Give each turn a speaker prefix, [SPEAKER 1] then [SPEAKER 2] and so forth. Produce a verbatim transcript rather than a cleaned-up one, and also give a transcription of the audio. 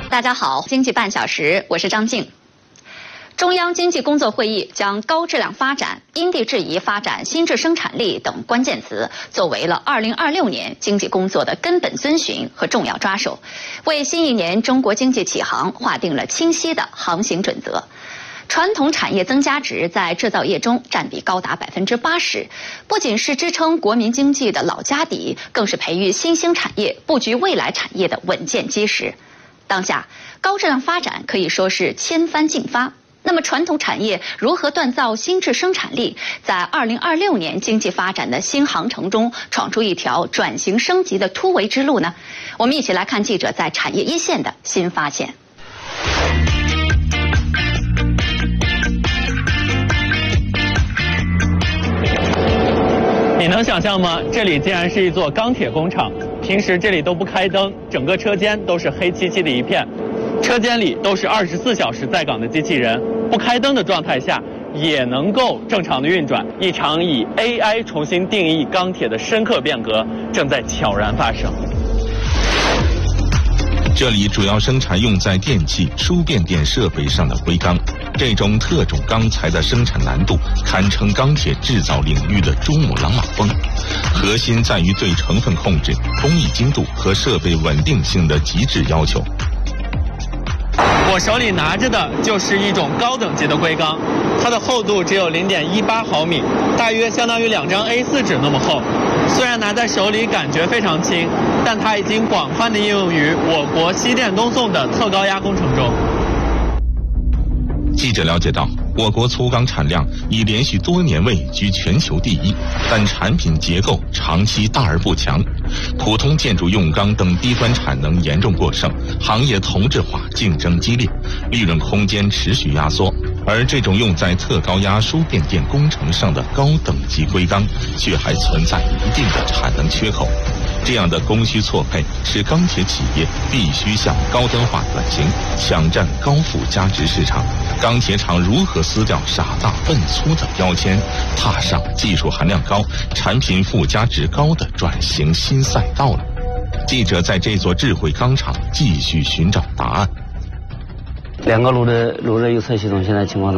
[SPEAKER 1] 大家好，经济半小时，我是张静。中央经济工作会议将高质量发展、因地制宜发展新质生产力等关键词作为了二零二六年经济工作的根本遵循和重要抓手，为新一年中国经济起航划定了清晰的航行准则。传统产业增加值在制造业中占比高达百分之八十，不仅是支撑国民经济的老家底，更是培育新兴产业、布局未来产业的稳健基石。当下，高质量发展可以说是千帆竞发。那么，传统产业如何锻造新质生产力，在二零二六年经济发展的新航程中闯出一条转型升级的突围之路呢？我们一起来看记者在产业一线的新发现。
[SPEAKER 2] 你能想象吗？这里竟然是一座钢铁工厂，平时这里都不开灯，整个车间都是黑漆漆的一片，车间里都是二十四小时在岗的机器人，不开灯的状态下也能够正常的运转。一场以 A I 重新定义钢铁的深刻变革正在悄然发生。
[SPEAKER 3] 这里主要生产用在电器、输变电设备上的硅钢，这种特种钢材的生产难度堪称钢铁制造领域的珠穆朗玛峰，核心在于对成分控制、工艺精度和设备稳定性的极致要求。
[SPEAKER 2] 我手里拿着的就是一种高等级的硅钢，它的厚度只有 零点一八毫米，大约相当于两张 A 四 纸那么厚。虽然拿在手里感觉非常轻，但它已经广泛的应用于我国西电东送的特高压工程中。
[SPEAKER 3] 记者了解到，我国粗钢产量已连续多年位居全球第一，但产品结构长期大而不强，普通建筑用钢等低端产能严重过剩，行业同质化竞争激烈，利润空间持续压缩。而这种用在特高压输变电工程上的高等级硅钢，却还存在一定的产能缺口。这样的供需错配，使钢铁企业必须向高端化转型，抢占高附加值市场。钢铁厂如何撕掉傻大笨粗的标签，踏上技术含量高、产品附加值高的转型新赛道了？记者在这座智慧钢厂继续寻找答案。
[SPEAKER 4] 两个炉的炉热预测系统现在情况